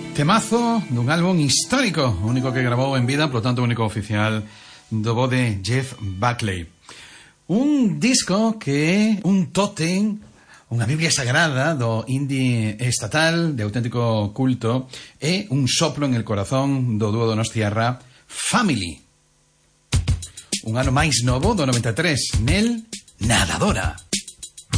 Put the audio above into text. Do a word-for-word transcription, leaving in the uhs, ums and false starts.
Temazo dun álbum histórico, o único que grabou en vida, por lo tanto, o único oficial do bo de Jeff Buckley. Un disco que é un tótem, unha biblia sagrada do indie estatal, de auténtico culto, e un soplo en el corazón do dúo donostiarra Family. Un ano máis novo do noventa e tres, nel Nadadora.